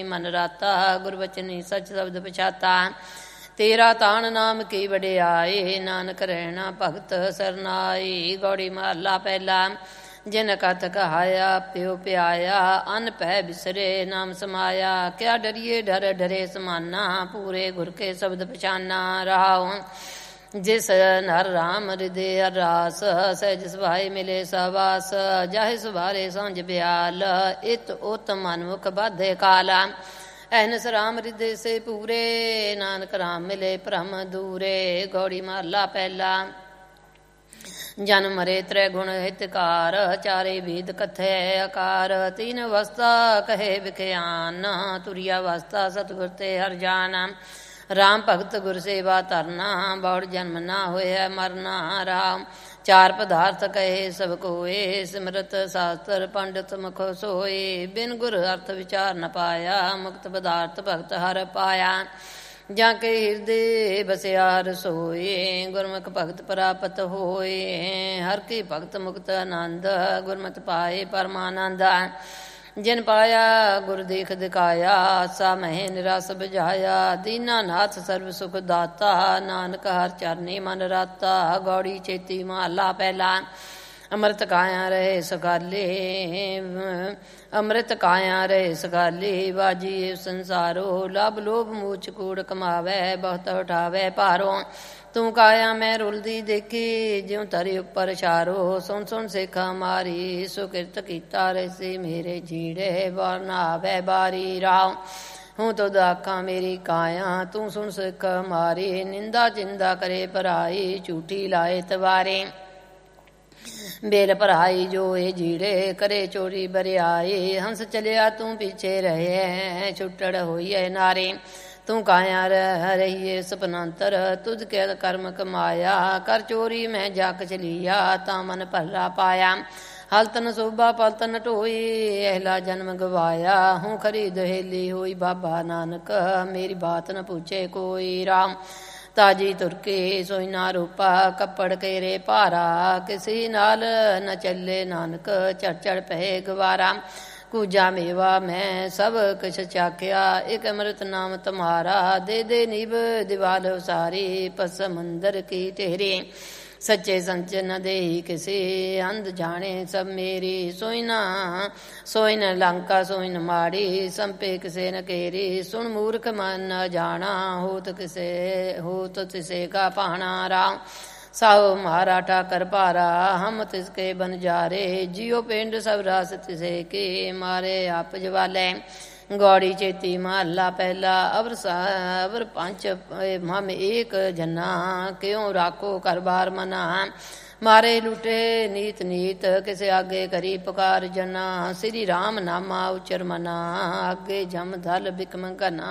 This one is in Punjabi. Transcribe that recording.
ਮਨ ਰਾਤਾ ਗੁਰ ਬਚਨੀ ਸਚ ਸ਼ਬਦ ਪਛਾਤਾ। ਤੇਰਾ ਤਾਣ ਨਾਮ ਕੀ ਵਡਿਆਈ ਨਾਨਕ ਰਹਿਣਾ ਭਗਤ ਸਰਨਾਈ। ਗੌੜੀ ਮਹੱਲਾ ਪਹਿਲਾ। ਜਿਨ ਕਥ ਕਹਾਇਆ ਪਿਓ ਪਿਆਇਆ ਅਨ ਪੈ ਬਿਸਰੇ ਨਾਮ ਸਮਾਇਆ। ਕਿਆ ਡਰੀਏ ਡਰ ਡਰੇ ਸਮਾਨਾ ਪੂਰੇ ਗੁਰ ਕੇ ਸ਼ਬਦ ਪਛਾਨਾ। ਰਹਾਉ ਜਿਸ ਨਰ ਰਾਮ ਹਿਰਦੇ ਅਰਾਸ ਸਹਿਜ ਸੁਭਾਏ ਮਿਲੇ ਸਵਾਸ। ਜਾਹਿ ਸੁਭਾਰੇ ਸਾਂਝ ਬਿਆਲ ਇਤ ਉਤ ਮਨਮੁਖ ਬਾਧੇ ਕਾਲਾ। ਐਨਸ ਰਾਮ ਹਿਰਦੇ ਸੇ ਪੂਰੇ ਨਾਨਕ ਰਾਮ ਮਿਲੇ ਭ੍ਰਮ ਦੂਰੇ। ਗੌੜੀ ਮਹੱਲਾ ਪਹਿਲਾ। ਜਨ ਮਰੇ ਤ੍ਰੈ ਗੁਣ ਹਿਤਕਾਰ ਚਾਰੇ ਵੇਦ ਕਥੈ ਆਕਾਰ। ਤੀਨ ਅਵਸਥਾ ਕਹੇ ਵਿਖਿਆਨ ਤੁਰਿਆ ਅਵਸਥਾ ਸਤਿਗੁਰ ਤੇ ਹਰਿ ਜਾਨ। ਰਾਮ ਭਗਤ ਗੁਰ ਸੇਵਾ ਧਰਨਾ ਬੌੜ ਜਨਮ ਨਾ ਹੋਇਆ ਮਰਨਾ। ਰਾਮ ਚਾਰ ਪਦਾਰਥ ਕਹੇ ਸਭ ਕੋਏ ਸਿਮਰਤ ਸ਼ਾਸਤਰ ਪੰਡਿਤ ਮੁਖ ਸੋਏ। ਬਿਨ ਗੁਰ ਅਰਥ ਵਿਚਾਰ ਨ ਪਾਇਆ ਮੁਕਤ ਪਦਾਰਥ ਭਗਤ ਹਰ ਪਾਇਆ। ਜਾਂ ਕੇ ਹਿਰਦੇ ਬਸਿਆ ਰਸੋਏ ਗੁਰਮੁਖ ਭਗਤ ਪ੍ਰਾਪਤ ਹੋਏ। ਹਰ ਕੀ ਭਗਤ ਮੁਕਤ ਆਨੰਦ ਗੁਰਮਤਿ ਪਾਏ ਪਰਮਾਨੰਦ। ਜਿਨ ਪਾਇਆ ਗੁਰ ਦੇਖ ਦਿਖਾਇਆ ਆਸਾ ਮਹਿ ਨਿਰਾਸ ਬੁਝਾਇਆ। ਦੀਨਾ ਨਾਥ ਸਰਬ ਸੁਖ ਦਾਤਾ ਨਾਨਕ ਹਰ ਚਰਨੀ ਮਨ ਰਾਤਾ। ਗੌੜੀ ਚੇਤੀ ਮਹੱਲਾ ਪਹਿਲਾ। ਅੰਮ੍ਰਿਤ ਕਾਇਆ ਰਹੇ ਸੁਖਾਲੇ ਅੰਮ੍ਰਿਤ ਕਾਇਆ ਰਹੇ ਸੁਖਾਲੇ। ਬਾਜੀ ਸੰਸਾਰੋ ਲਭ ਲੋਭ ਮੂਚ ਕੂੜ ਕਮਾਵੇ ਬਹੁਤ ਉਠਾਵੇ ਭਾਰੋ। ਤੂੰ ਕਾਇਆ ਮੈਂ ਰੁਲਦੀ ਦੇਖੀ ਜਿਉ ਤਰੇ ਉੱਪਰ ਛਾਰੋ। ਸੁਣ ਸੁਣ ਸਿੱਖਾ ਮਾਰੀ ਸੁਕਿਰਤ ਕੀਤਾ ਰੈਸੀ ਮੇਰੇ ਜੀੜੇ ਵਾਰ ਨਾ ਆਵੇ ਬਾਰੀ। ਰਾਉ ਹੂੰ ਤੁਧ ਆਖਾਂ ਮੇਰੀ ਕਾਇਆ ਤੂੰ ਸੁਣ ਸਿੱਖ ਮਾਰੀ। ਨਿੰਦਾ ਚਿੰਦਾ ਕਰੇ ਭਰਾਈ ਝੂਠੀ ਲਾਏ ਤਵਾਰੇ। ਬੇਲ ਭਰਾਈ ਜੋ ਇਹ ਜੀੜੇ ਕਰੇ ਚੋਰੀ ਬਰਿਆਏ। ਹੰਸ ਚਲਿਆ ਤੂੰ ਪਿੱਛੇ ਰਹੇ ਛੁੱਟੜ ਹੋਈਏ ਨਾਰੇ। ਤੂੰ ਕਾਇਆ ਰਹੀਏ ਸਪਨੰਤਰ ਤੁਧ ਕੇ ਕਰਮ ਕਮਾਇਆ। ਕਰ ਚੋਰੀ ਮੈਂ ਜਾਕ ਚਲੀਆ ਤਾਂ ਮਨ ਭਲਾ ਪਾਇਆ। ਹਲਤਨ ਸੋਭਾ ਪਲਤਨ ਢੋਈ ਇਹਲਾ ਜਨਮ ਗਵਾਇਆ। ਹੂੰ ਖਰੀ ਦਹੇਲੀ ਹੋਈ ਬਾਬਾ ਨਾਨਕ ਮੇਰੀ ਬਾਤ ਨ ਪੁੱਛੇ ਕੋਈ। ਰਾਮ ਤਾਜੀ ਤੁਰਕੇ ਸੋਈ ਨਾ ਰੂਪਾ ਕੱਪੜ ਕੇਰੇ ਭਾਰਾ। ਕਿਸੀ ਨਾਲ ਨ ਚੱਲੇ ਨਾਨਕ ਚੜ ਚੜ ਪਏ ਗਵਾਰਾ। ਕੂਜਾ ਮੇਵਾ ਮੈਂ ਸਭ ਕੁਛ ਚਾਖਿਆ ਇਕ ਅੰਮ੍ਰਿਤ ਨਾਮ ਤੁਮਾਰਾ। ਦੇ ਦੇ ਨਿਭ ਦਿਵਾਲ ਉਸਾਰੀ ਪਸ ਮੰਦਰ ਕੀ ਢੇਰੀ। ਸੱਚੇ ਸੰਚ ਨ ਦੇਹੀ ਕਿਸੇ ਅੰਧ ਜਾਣੇ ਸਭ ਮੇਰੀ। ਸੋਈ ਨ ਲੰਕਾ ਸੋਈ ਨ ਮਾੜੀ ਸੰਪੇ ਕਿਸੇ ਨ ਕੇਰੀ। ਸੁਣ ਮੂਰਖ ਮਨ ਨ ਜਾਣਾ ਹੋਤ ਤਿਸੇ ਕਾ ਪਾਣਾ। ਰਾਮ ਸਾਹੋ ਮਾਰਾ ਠਾਕਰ ਭਾਰਾ ਹਮ ਤਿਸਕੇ ਬਨ ਜਾਰੇ। ਜਿਉ ਪਿੰਡ ਸਭ ਰਾਸ ਤਿਸੇ ਕੇ ਮਾਰੇ ਆਪ ਜਵਾਲੇ। ਗੌੜੀ ਚੇਤੀ ਮਹੱਲਾ ਪਹਿਲਾ। ਅਵਰ ਪੰਚ ਮਮ ਏਕ ਜਨਾ ਕਿਉ ਰਾਖੋ ਘਰ ਬਾਰ ਮਨਾ। ਮਾਰੇ ਲੁਟੇ ਨੀਤ ਨੀਤ ਕਿਸੇ ਆਗੇ ਕਰੀ ਪੁਕਾਰ ਜਨਾ। ਸ੍ਰੀ ਰਾਮ ਨਾਮਾ ਉਚਰ ਮਨਾ ਅੱਗੇ ਜਮ ਧਲ ਬਿਕਮ ਘਨਾ।